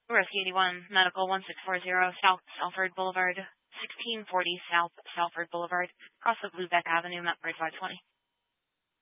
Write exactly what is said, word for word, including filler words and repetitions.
Rescue eighty-one, Medical one six four zero, South Salford Boulevard, sixteen forty South Salford Boulevard, across the Bluebeck Avenue, Mount Braid five twenty.